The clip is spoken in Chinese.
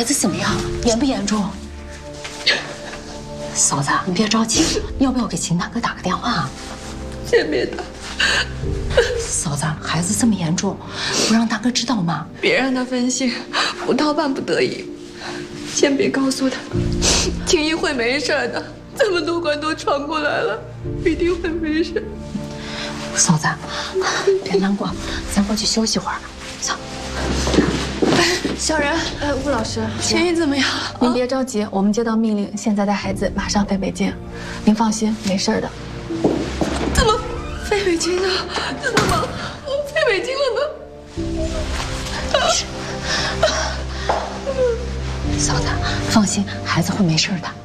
孩子怎么样？严不严重？嫂子，你别着急，要不要给秦大哥打个电话？ 先别打。 嫂子，孩子这么严重，不让大哥知道吗？ 别让他分心，不到万不得已，先别告诉他。青衣会没事的，这么多关都闯过来了，一定会没事。 嫂子，别难过，咱过去休息会儿。走。 小然，吴老师，青衣怎么样？ 您别着急，我们接到命令，现在带孩子马上飞北京。您放心，没事的。 怎么飞北京呢？怎么飞北京了呢？ 嫂子，放心，孩子会没事的。